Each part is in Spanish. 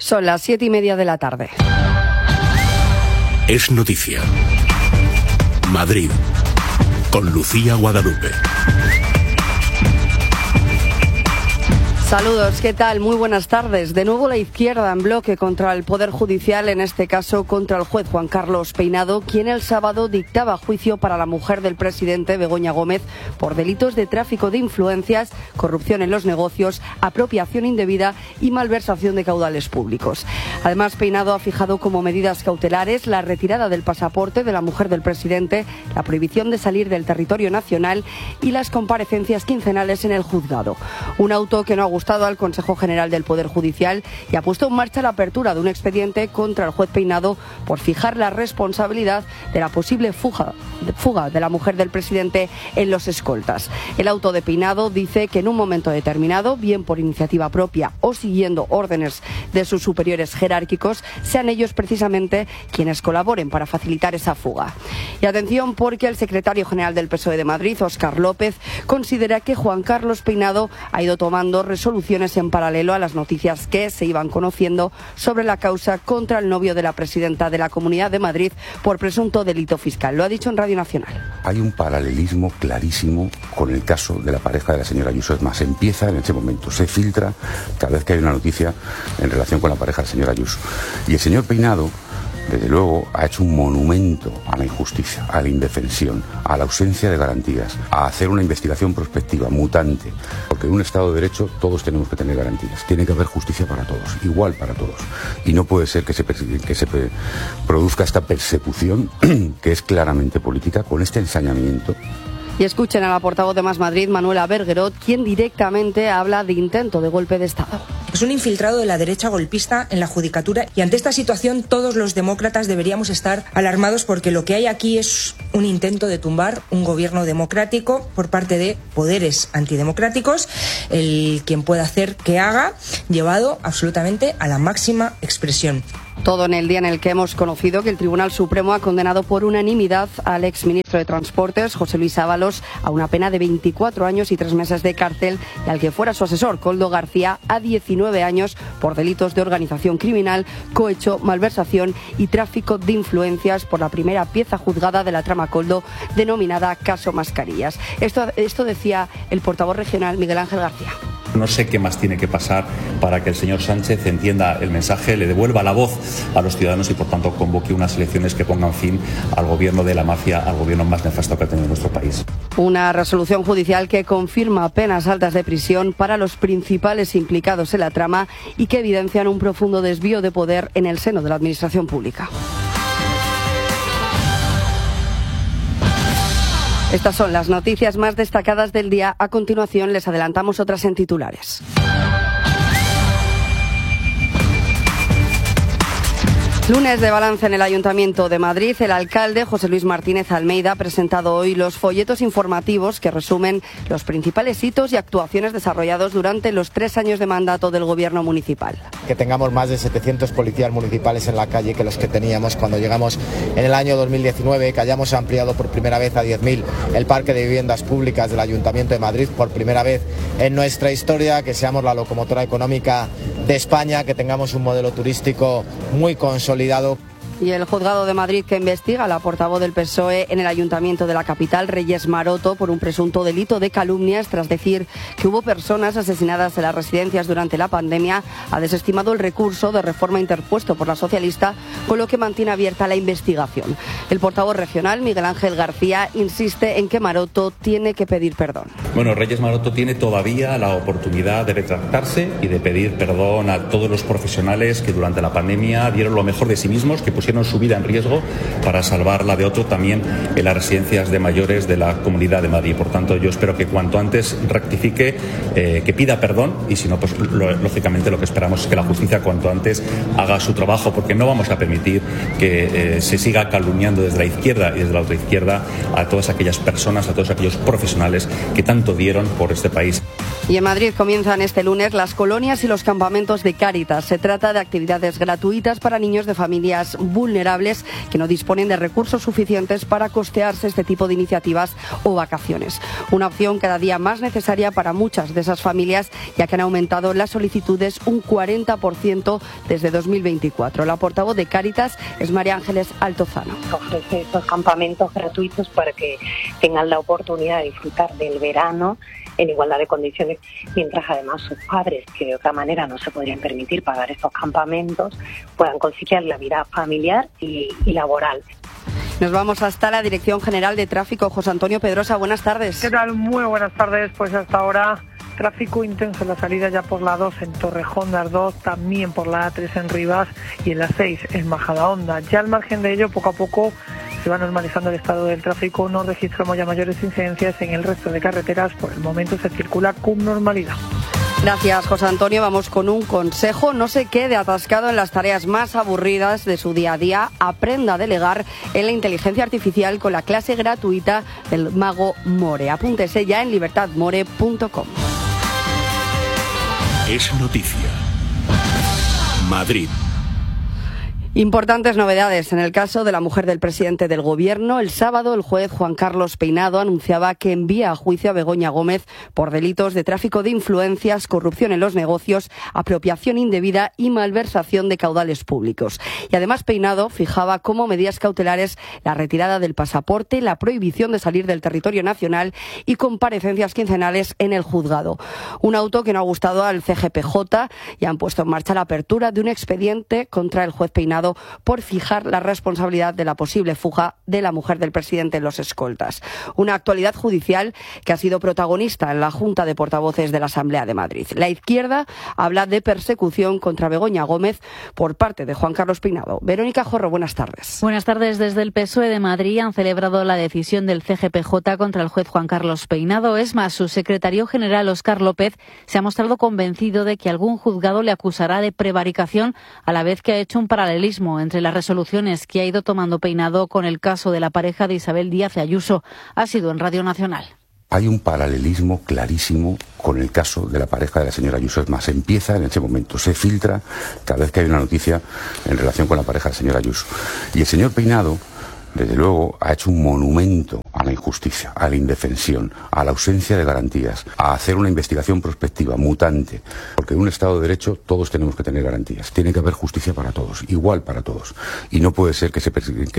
Son las 7:30 de la tarde. Es noticia. Madrid, con Lucía Guadalupe. Saludos, ¿qué tal? Muy buenas tardes. De nuevo la izquierda en bloque contra el Poder Judicial, en este caso contra el juez Juan Carlos Peinado, quien el sábado dictaba juicio para la mujer del presidente, Begoña Gómez, por delitos de tráfico de influencias, corrupción en los negocios, apropiación indebida y malversación de caudales públicos. Además, Peinado ha fijado como medidas cautelares la retirada del pasaporte de la mujer del presidente, la prohibición de salir del territorio nacional y las comparecencias quincenales en el juzgado. Un auto que no ha gustado al Consejo General del Poder Judicial y ha puesto en marcha la apertura de un expediente contra el juez Peinado por fijar la responsabilidad de la posible fuga de la mujer del presidente en los escoltas. El auto de Peinado dice que en un momento determinado, bien por iniciativa propia o siguiendo órdenes de sus superiores jerárquicos, sean ellos precisamente quienes colaboren para facilitar esa fuga. Y atención, porque el secretario general del PSOE de Madrid, Óscar López, considera que Juan Carlos Peinado ha ido tomando resoluciones en paralelo a las noticias que se iban conociendo sobre la causa contra el novio de la presidenta de la Comunidad de Madrid por presunto delito fiscal. Lo ha dicho en Radio Nacional. Hay un paralelismo clarísimo con el caso de la pareja de la señora Ayuso. Es más, empieza en ese momento, se filtra cada vez que hay una noticia en relación con la pareja de la señora Ayuso. Y el señor Peinado, desde luego, ha hecho un monumento a la injusticia, a la indefensión, a la ausencia de garantías, a hacer una investigación prospectiva, mutante. Porque en un Estado de Derecho todos tenemos que tener garantías. Tiene que haber justicia para todos, igual para todos. Y no puede ser que se produzca esta persecución, que es claramente política, con este ensañamiento. Y escuchen a la portavoz de Más Madrid, Manuela Bergerot, quien directamente habla de intento de golpe de Estado. Es un infiltrado de la derecha golpista en la judicatura y ante esta situación todos los demócratas deberíamos estar alarmados porque lo que hay aquí es un intento de tumbar un gobierno democrático por parte de poderes antidemocráticos, el quien pueda hacer que haga, llevado absolutamente a la máxima expresión. Todo en el día en el que hemos conocido que el Tribunal Supremo ha condenado por unanimidad al exministro de Transportes, José Luis Ábalos, a una pena de 24 años y 3 meses de cárcel y al que fuera su asesor, Koldo García, a 19 años por delitos de organización criminal, cohecho, malversación y tráfico de influencias por la primera pieza juzgada de la trama Koldo, denominada Caso Mascarillas. Esto decía el portavoz regional Miguel Ángel García. No sé qué más tiene que pasar para que el señor Sánchez entienda el mensaje, le devuelva la voz a los ciudadanos y, por tanto, convoque unas elecciones que pongan fin al gobierno de la mafia, al gobierno más nefasto que ha tenido nuestro país. Una resolución judicial que confirma penas altas de prisión para los principales implicados en la trama y que evidencian un profundo desvío de poder en el seno de la administración pública. Estas son las noticias más destacadas del día. A continuación les adelantamos otras en titulares. Lunes de balance en el Ayuntamiento de Madrid. El alcalde José Luis Martínez Almeida ha presentado hoy los folletos informativos que resumen los principales hitos y actuaciones desarrollados durante los 3 años de mandato del Gobierno municipal. Que tengamos más de 700 policías municipales en la calle que los que teníamos cuando llegamos en el año 2019, que hayamos ampliado por primera vez a 10.000 el parque de viviendas públicas del Ayuntamiento de Madrid por primera vez en nuestra historia, que seamos la locomotora económica de España, que tengamos un modelo turístico muy consolidado. Y el Juzgado de Madrid, que investiga a la portavoz del PSOE en el Ayuntamiento de la capital, Reyes Maroto, por un presunto delito de calumnias tras decir que hubo personas asesinadas en las residencias durante la pandemia, ha desestimado el recurso de reforma interpuesto por la socialista, con lo que mantiene abierta la investigación. El portavoz regional, Miguel Ángel García, insiste en que Maroto tiene que pedir perdón. Bueno, Reyes Maroto tiene todavía la oportunidad de retractarse y de pedir perdón a todos los profesionales que durante la pandemia dieron lo mejor de sí mismos, que pusieron su vida en riesgo para salvar la de otro también en las residencias de mayores de la Comunidad de Madrid. Por tanto, yo espero que cuanto antes rectifique, que pida perdón y si no, pues lógicamente lo que esperamos es que la justicia cuanto antes haga su trabajo, porque no vamos a permitir que se siga calumniando desde la izquierda y desde la otra izquierda a todas aquellas personas, a todos aquellos profesionales que tanto dieron por este país. Y en Madrid comienzan este lunes las colonias y los campamentos de Cáritas. Se trata de actividades gratuitas para niños de familias vulnerables que no disponen de recursos suficientes para costearse este tipo de iniciativas o vacaciones. Una opción cada día más necesaria para muchas de esas familias, ya que han aumentado las solicitudes un 40% desde 2024. La portavoz de Cáritas es María Ángeles Altozano. Ofrece estos campamentos gratuitos para que tengan la oportunidad de disfrutar del verano en igualdad de condiciones, mientras además sus padres, que de otra manera no se podrían permitir pagar estos campamentos, puedan conciliar la vida familiar y laboral. Nos vamos hasta la Dirección General de Tráfico. José Antonio Pedrosa, buenas tardes. ¿Qué tal? Muy buenas tardes. Pues hasta ahora tráfico intenso en la salida ya por la 2 en Torrejón de Ardoz, también por la A3 en Rivas y en la 6 en Majadahonda. Ya al margen de ello, poco a poco se va normalizando el estado del tráfico. No registramos ya mayores incidencias en el resto de carreteras. Por el momento se circula con normalidad. Gracias, José Antonio. Vamos con un consejo. No se quede atascado en las tareas más aburridas de su día a día. Aprenda a delegar en la inteligencia artificial con la clase gratuita del Mago More. Apúntese ya en libertadmore.com. Es noticia. Madrid. Importantes novedades en el caso de la mujer del presidente del Gobierno. El sábado, el juez Juan Carlos Peinado anunciaba que envía a juicio a Begoña Gómez por delitos de tráfico de influencias, corrupción en los negocios, apropiación indebida y malversación de caudales públicos. Y además Peinado fijaba como medidas cautelares la retirada del pasaporte, la prohibición de salir del territorio nacional y comparecencias quincenales en el juzgado. Un auto que no ha gustado al CGPJ y han puesto en marcha la apertura de un expediente contra el juez Peinado por fijar la responsabilidad de la posible fuga de la mujer del presidente en los escoltas. Una actualidad judicial que ha sido protagonista en la Junta de Portavoces de la Asamblea de Madrid. La izquierda habla de persecución contra Begoña Gómez por parte de Juan Carlos Peinado. Verónica Jorro, buenas tardes. Buenas tardes. Desde el PSOE de Madrid han celebrado la decisión del CGPJ contra el juez Juan Carlos Peinado. Es más, su secretario general, Óscar López, se ha mostrado convencido de que algún juzgado le acusará de prevaricación, a la vez que ha hecho un paralelismo entre las resoluciones que ha ido tomando Peinado con el caso de la pareja de Isabel Díaz Ayuso. Ha sido en Radio Nacional. Hay un paralelismo clarísimo con el caso de la pareja de la señora Ayuso. Es más, empieza en ese momento, se filtra cada vez que hay una noticia en relación con la pareja de la señora Ayuso. Y el señor Peinado, desde luego, ha hecho un monumento a la injusticia, a la indefensión, a la ausencia de garantías, a hacer una investigación prospectiva, mutante. Porque en un Estado de Derecho todos tenemos que tener garantías. Tiene que haber justicia para todos, igual para todos. Y no puede ser que se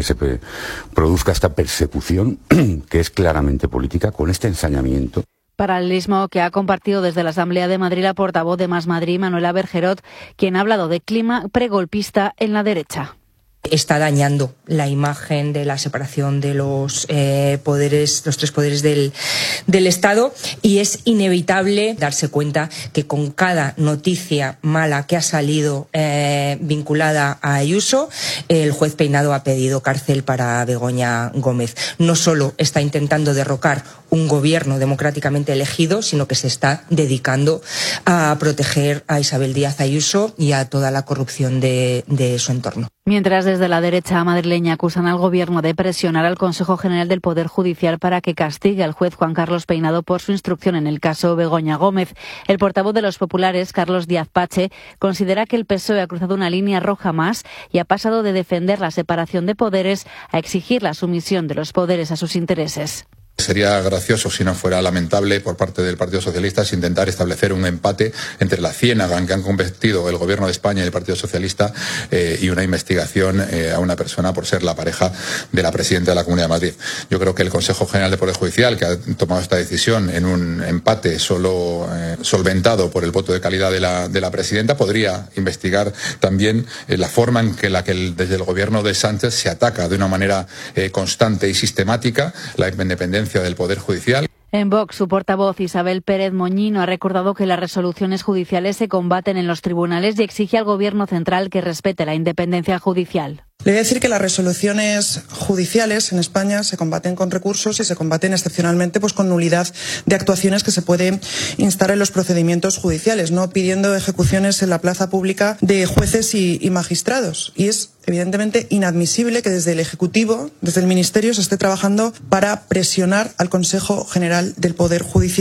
produzca esta persecución, que es claramente política, con este ensañamiento. Paralelismo que ha compartido desde la Asamblea de Madrid la portavoz de Más Madrid, Manuela Bergerot, quien ha hablado de clima pregolpista en la derecha. Está dañando la imagen de la separación de los poderes, los tres poderes del Estado, y es inevitable darse cuenta que con cada noticia mala que ha salido vinculada a Ayuso, el juez Peinado ha pedido cárcel para Begoña Gómez. No solo está intentando derrocar un gobierno democráticamente elegido, sino que se está dedicando a proteger a Isabel Díaz Ayuso y a toda la corrupción de su entorno. Mientras desde la derecha madrileña acusan al Gobierno de presionar al Consejo General del Poder Judicial para que castigue al juez Juan Carlos Peinado por su instrucción en el caso Begoña Gómez. El portavoz de los populares, Carlos Díaz Pache, considera que el PSOE ha cruzado una línea roja más y ha pasado de defender la separación de poderes a exigir la sumisión de los poderes a sus intereses. Sería gracioso, si no fuera lamentable, por parte del Partido Socialista intentar establecer un empate entre la ciénaga en que han convertido el Gobierno de España y el Partido Socialista y una investigación a una persona por ser la pareja de la presidenta de la Comunidad de Madrid. Yo creo que el Consejo General del Poder Judicial, que ha tomado esta decisión en un empate solo solventado por el voto de calidad de la presidenta, podría investigar también la forma en que desde el Gobierno de Sánchez se ataca de una manera constante y sistemática la independencia del Poder Judicial. En Vox, su portavoz Isabel Pérez Moñino ha recordado que las resoluciones judiciales se combaten en los tribunales y exige al Gobierno central que respete la independencia judicial. Le voy a decir que las resoluciones judiciales en España se combaten con recursos y se combaten excepcionalmente con nulidad de actuaciones que se puede instar en los procedimientos judiciales, no pidiendo ejecuciones en la plaza pública de jueces y magistrados. Y es evidentemente inadmisible que desde el Ejecutivo, desde el Ministerio, se esté trabajando para presionar al Consejo General del Poder Judicial.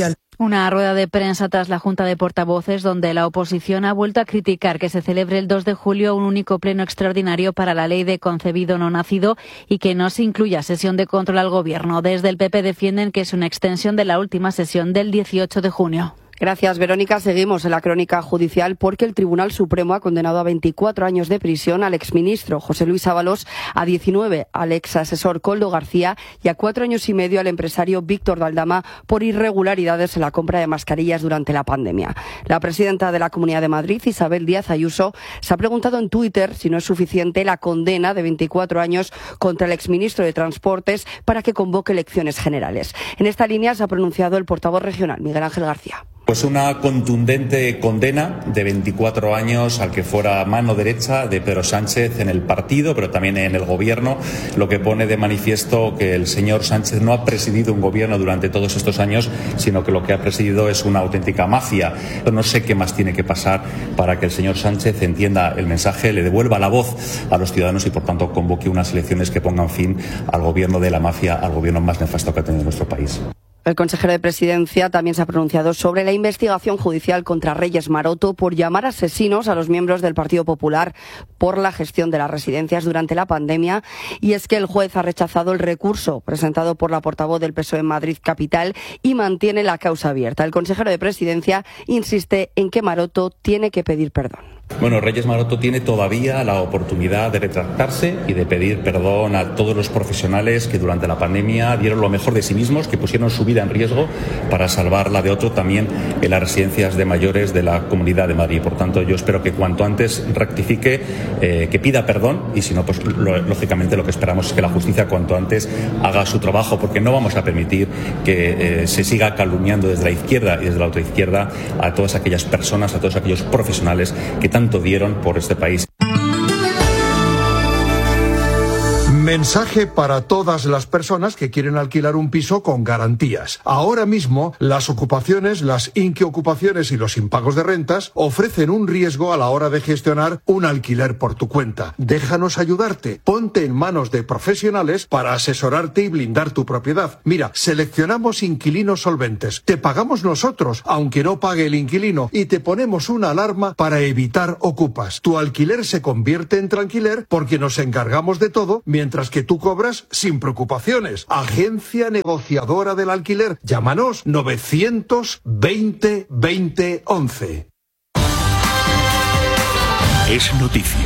Una rueda de prensa tras la Junta de Portavoces donde la oposición ha vuelto a criticar que se celebre el 2 de julio un único pleno extraordinario para la ley de concebido no nacido y que no se incluya sesión de control al Gobierno. Desde el PP defienden que es una extensión de la última sesión del 18 de junio. Gracias, Verónica. Seguimos en la crónica judicial porque el Tribunal Supremo ha condenado a 24 años de prisión al exministro José Luis Ábalos, a 19 al exasesor Koldo García y a 4 años y medio al empresario Víctor Daldama por irregularidades en la compra de mascarillas durante la pandemia. La presidenta de la Comunidad de Madrid, Isabel Díaz Ayuso, se ha preguntado en Twitter si no es suficiente la condena de 24 años contra el exministro de Transportes para que convoque elecciones generales. En esta línea se ha pronunciado el portavoz regional, Miguel Ángel García. Pues una contundente condena de 24 años al que fuera mano derecha de Pedro Sánchez en el partido, pero también en el Gobierno, lo que pone de manifiesto que el señor Sánchez no ha presidido un Gobierno durante todos estos años, sino que lo que ha presidido es una auténtica mafia. No sé qué más tiene que pasar para que el señor Sánchez entienda el mensaje, le devuelva la voz a los ciudadanos y, por tanto, convoque unas elecciones que pongan fin al Gobierno de la mafia, al Gobierno más nefasto que ha tenido nuestro país. El consejero de Presidencia también se ha pronunciado sobre la investigación judicial contra Reyes Maroto por llamar asesinos a los miembros del Partido Popular por la gestión de las residencias durante la pandemia. Y es que el juez ha rechazado el recurso presentado por la portavoz del PSOE en Madrid Capital y mantiene la causa abierta. El consejero de Presidencia insiste en que Maroto tiene que pedir perdón. Bueno, Reyes Maroto tiene todavía la oportunidad de retractarse y de pedir perdón a todos los profesionales que durante la pandemia dieron lo mejor de sí mismos, que pusieron su vida en riesgo para salvar la de otro también en las residencias de mayores de la Comunidad de Madrid. Por tanto, yo espero que cuanto antes rectifique, que pida perdón y si no, pues lógicamente lo que esperamos es que la justicia cuanto antes haga su trabajo, porque no vamos a permitir que se siga calumniando desde la izquierda y desde la autoizquierda a todas aquellas personas, a todos aquellos profesionales que tanto dieron por este país. Mensaje para todas las personas que quieren alquilar un piso con garantías. Ahora mismo, las ocupaciones, las inquiocupaciones y los impagos de rentas ofrecen un riesgo a la hora de gestionar un alquiler por tu cuenta. Déjanos ayudarte. Ponte en manos de profesionales para asesorarte y blindar tu propiedad. Mira, seleccionamos inquilinos solventes. Te pagamos nosotros, aunque no pague el inquilino, y te ponemos una alarma para evitar ocupas. Tu alquiler se convierte en tranquiler porque nos encargamos de todo mientras que tú cobras sin preocupaciones. Agencia negociadora del alquiler. Llámanos 920 20 11. Es noticia.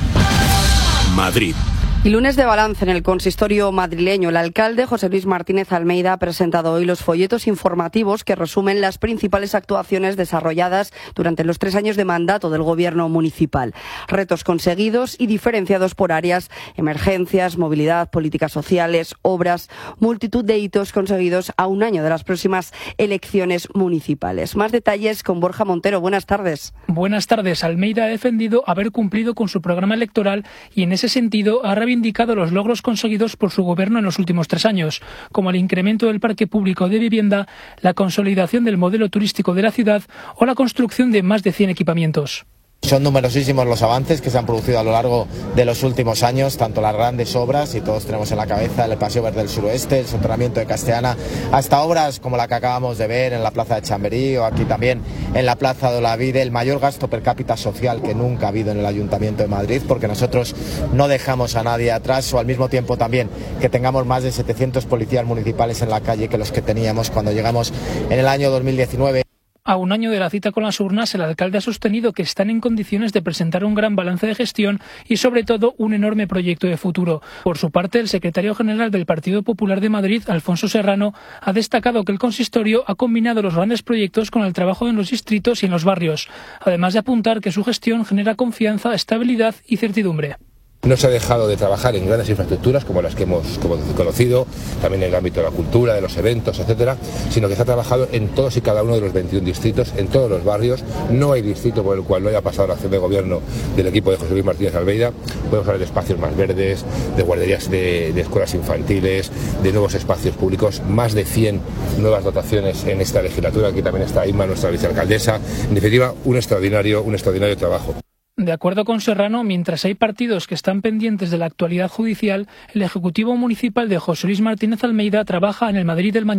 Madrid. Y lunes de balance en el consistorio madrileño. El alcalde José Luis Martínez Almeida ha presentado hoy los folletos informativos que resumen las principales actuaciones desarrolladas durante los 3 años de mandato del gobierno municipal. Retos conseguidos y diferenciados por áreas, emergencias, movilidad, políticas sociales, obras, multitud de hitos conseguidos a un año de las próximas elecciones municipales. Más detalles con Borja Montero. Buenas tardes. Buenas tardes. Almeida ha defendido haber cumplido con su programa electoral y en ese sentido ha reivindicado los logros conseguidos por su gobierno en los últimos 3 años, como el incremento del parque público de vivienda, la consolidación del modelo turístico de la ciudad o la construcción de más de 100 equipamientos. Son numerosísimos los avances que se han producido a lo largo de los últimos años, tanto las grandes obras, y todos tenemos en la cabeza el Paseo Verde del Suroeste, el soterramiento de Castellana, hasta obras como la que acabamos de ver en la Plaza de Chamberí o aquí también en la Plaza de Olavide, el mayor gasto per cápita social que nunca ha habido en el Ayuntamiento de Madrid, porque nosotros no dejamos a nadie atrás, o al mismo tiempo también que tengamos más de 700 policías municipales en la calle que los que teníamos cuando llegamos en el año 2019. A un año de la cita con las urnas, el alcalde ha sostenido que están en condiciones de presentar un gran balance de gestión y, sobre todo, un enorme proyecto de futuro. Por su parte, el secretario general del Partido Popular de Madrid, Alfonso Serrano, ha destacado que el consistorio ha combinado los grandes proyectos con el trabajo en los distritos y en los barrios, además de apuntar que su gestión genera confianza, estabilidad y certidumbre. No se ha dejado de trabajar en grandes infraestructuras como las que hemos conocido, también en el ámbito de la cultura, de los eventos, etcétera, sino que se ha trabajado en todos y cada uno de los 21 distritos, en todos los barrios. No hay distrito por el cual no haya pasado la acción de gobierno del equipo de José Luis Martínez Almeida. Podemos hablar de espacios más verdes, de guarderías de escuelas infantiles, de nuevos espacios públicos, más de 100 nuevas dotaciones en esta legislatura. Aquí también está Inma, nuestra vicealcaldesa. En definitiva, un extraordinario trabajo. De acuerdo con Serrano, mientras hay partidos que están pendientes de la actualidad judicial, el Ejecutivo Municipal de José Luis Martínez Almeida trabaja en el Madrid del mañana.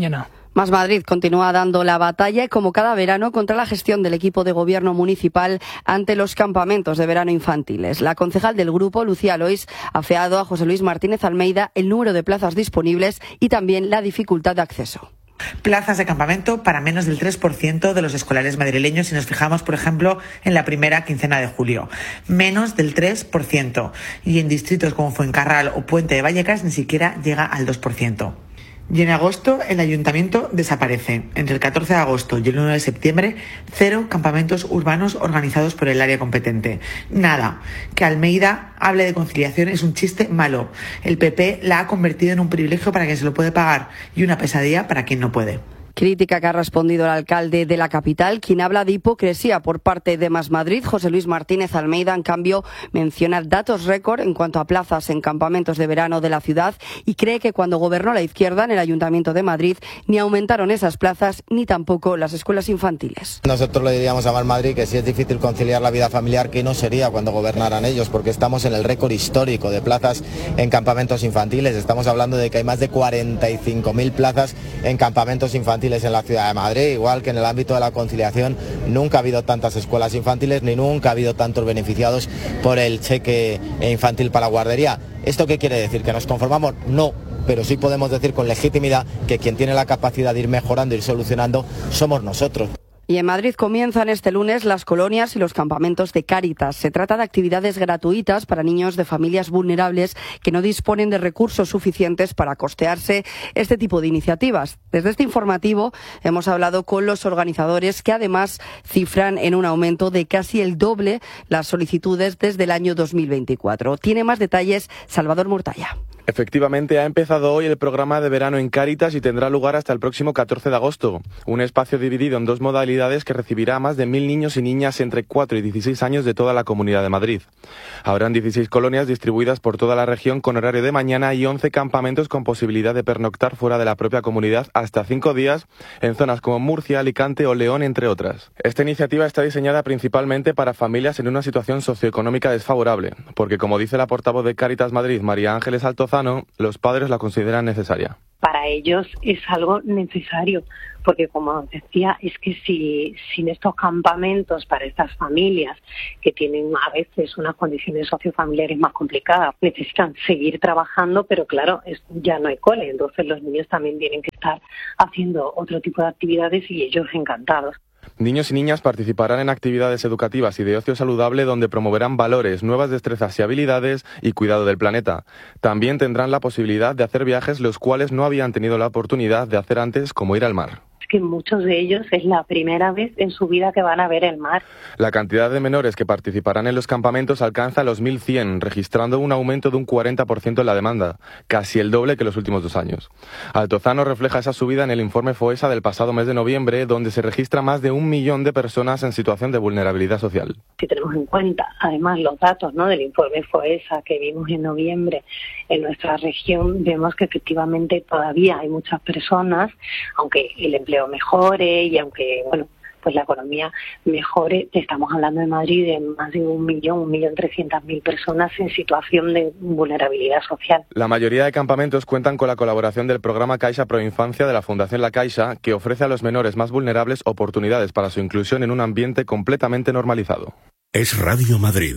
Más Madrid continúa dando la batalla, como cada verano, contra la gestión del equipo de gobierno municipal ante los campamentos de verano infantiles. La concejal del grupo, Lucía Lois, ha afeado a José Luis Martínez Almeida el número de plazas disponibles y también la dificultad de acceso. Plazas de campamento para menos del 3% de los escolares madrileños si nos fijamos, por ejemplo, en la primera quincena de julio. Menos del 3%. Y en distritos como Fuencarral o Puente de Vallecas ni siquiera llega al 2%. Y en agosto el ayuntamiento desaparece. Entre el 14 de agosto y el 1 de septiembre, 0 campamentos urbanos organizados por el área competente. Nada. Que Almeida hable de conciliación es un chiste malo. El PP la ha convertido en un privilegio para quien se lo puede pagar y una pesadilla para quien no puede. Crítica que ha respondido el alcalde de la capital, quien habla de hipocresía por parte de Más Madrid. José Luis Martínez Almeida, en cambio, menciona datos récord en cuanto a plazas en campamentos de verano de la ciudad y cree que cuando gobernó la izquierda en el Ayuntamiento de Madrid ni aumentaron esas plazas ni tampoco las escuelas infantiles. Nosotros le diríamos a Más Madrid que si es difícil conciliar la vida familiar, que no sería cuando gobernaran ellos, porque estamos en el récord histórico de plazas en campamentos infantiles. Estamos hablando de que hay más de 45.000 plazas en campamentos infantiles en la ciudad de Madrid, igual que en el ámbito de la conciliación. Nunca ha habido tantas escuelas infantiles ni nunca ha habido tantos beneficiados por el cheque infantil para la guardería. ¿Esto qué quiere decir? ¿Que nos conformamos? No, pero sí podemos decir con legitimidad que quien tiene la capacidad de ir mejorando, ir solucionando, somos nosotros. Y en Madrid comienzan este lunes las colonias y los campamentos de Cáritas. Se trata de actividades gratuitas para niños de familias vulnerables que no disponen de recursos suficientes para costearse este tipo de iniciativas. Desde este informativo hemos hablado con los organizadores, que además cifran en un aumento de casi el doble las solicitudes desde el año 2024. Tiene más detalles Salvador Mortalla. Efectivamente, ha empezado hoy el programa de verano en Cáritas y tendrá lugar hasta el próximo 14 de agosto. Un espacio dividido en 2 modalidades que recibirá a más de 1.000 niños y niñas entre 4 y 16 años de toda la Comunidad de Madrid. Habrán 16 colonias distribuidas por toda la región con horario de mañana y 11 campamentos con posibilidad de pernoctar fuera de la propia comunidad hasta 5 días en zonas como Murcia, Alicante o León, entre otras. Esta iniciativa está diseñada principalmente para familias en una situación socioeconómica desfavorable, porque como dice la portavoz de Cáritas Madrid, María Ángeles Altozano, los padres la consideran necesaria. Para ellos es algo necesario, porque como os decía, es que sin estos campamentos para estas familias que tienen a veces unas condiciones sociofamiliares más complicadas, necesitan seguir trabajando, pero claro, ya no hay cole, entonces los niños también tienen que estar haciendo otro tipo de actividades y ellos encantados. Niños y niñas participarán en actividades educativas y de ocio saludable donde promoverán valores, nuevas destrezas y habilidades y cuidado del planeta. También tendrán la posibilidad de hacer viajes los cuales no habían tenido la oportunidad de hacer antes, como ir al mar. Que muchos de ellos es la primera vez en su vida que van a ver el mar. La cantidad de menores que participarán en los campamentos alcanza los 1.100, registrando un aumento de un 40% en la demanda, casi el doble que los últimos 2 años. Altozano refleja esa subida en el informe FOESA del pasado mes de noviembre, donde se registra más de 1 millón de personas en situación de vulnerabilidad social. Si tenemos en cuenta, además, los datos, ¿no?, del informe FOESA que vimos en noviembre en nuestra región, vemos que efectivamente todavía hay muchas personas, aunque el empleo mejore y aunque, pues la economía mejore, estamos hablando de Madrid de más de 1.300.000 personas en situación de vulnerabilidad social. La mayoría de campamentos cuentan con la colaboración del programa Caixa Proinfancia de la Fundación La Caixa, que ofrece a los menores más vulnerables oportunidades para su inclusión en un ambiente completamente normalizado. Es Radio Madrid,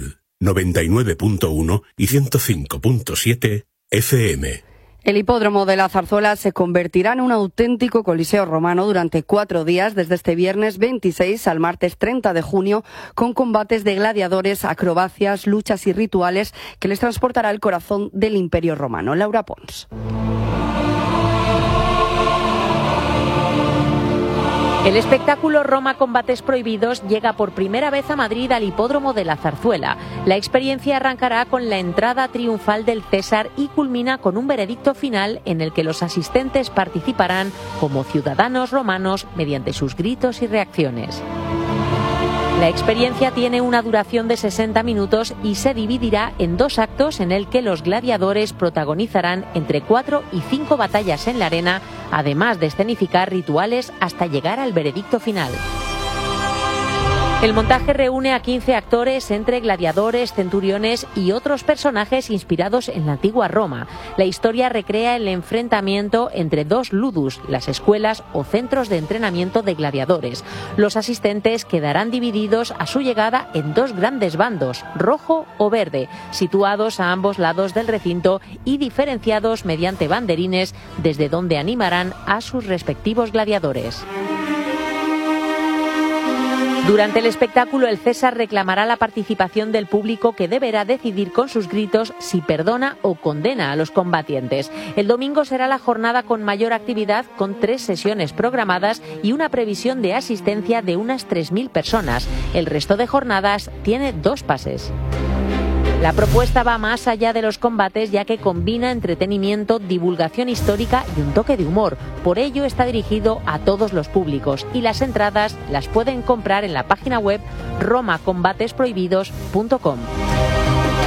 99.1 y 105.7 FM. El hipódromo de la Zarzuela se convertirá en un auténtico coliseo romano durante 4 días, desde este viernes 26 al martes 30 de junio, con combates de gladiadores, acrobacias, luchas y rituales que les transportará al corazón del Imperio Romano. Laura Pons. El espectáculo Roma Combates Prohibidos llega por primera vez a Madrid al hipódromo de la Zarzuela. La experiencia arrancará con la entrada triunfal del César y culmina con un veredicto final en el que los asistentes participarán como ciudadanos romanos mediante sus gritos y reacciones. La experiencia tiene una duración de 60 minutos y se dividirá en 2 actos en el que los gladiadores protagonizarán entre 4 y 5 batallas en la arena, además de escenificar rituales hasta llegar al veredicto final. El montaje reúne a 15 actores entre gladiadores, centuriones y otros personajes inspirados en la antigua Roma. La historia recrea el enfrentamiento entre dos ludus, las escuelas o centros de entrenamiento de gladiadores. Los asistentes quedarán divididos a su llegada en dos grandes bandos, rojo o verde, situados a ambos lados del recinto y diferenciados mediante banderines desde donde animarán a sus respectivos gladiadores. Durante el espectáculo, el César reclamará la participación del público, que deberá decidir con sus gritos si perdona o condena a los combatientes. El domingo será la jornada con mayor actividad, con 3 sesiones programadas y una previsión de asistencia de unas 3.000 personas. El resto de jornadas tiene 2 pases. La propuesta va más allá de los combates, ya que combina entretenimiento, divulgación histórica y un toque de humor. Por ello está dirigido a todos los públicos y las entradas las pueden comprar en la página web romacombatesprohibidos.com.